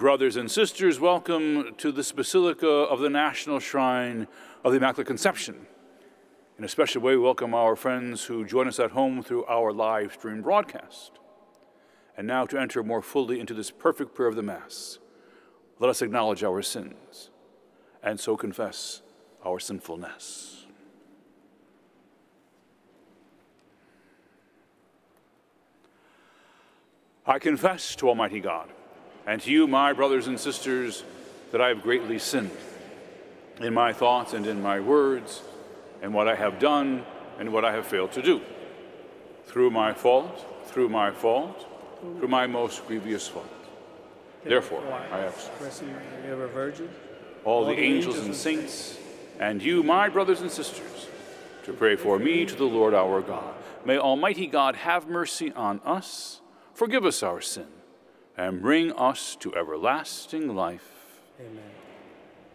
brothers and sisters, welcome to this Basilica of the National Shrine of the Immaculate Conception. In a special way, we welcome our friends who join us at home through our live stream broadcast. And now to enter more fully into this perfect prayer of the Mass, let us acknowledge our sins and so confess our sinfulness. I confess to Almighty God and to you, my brothers and sisters, that I have greatly sinned in my thoughts and in my words, and what I have done and what I have failed to do, through my most grievous fault. Therefore, I ask all the angels and saints, and you, my brothers and sisters, to pray for me to the Lord our God. May Almighty God have mercy on us, forgive us our sin, and bring us to everlasting life. Amen.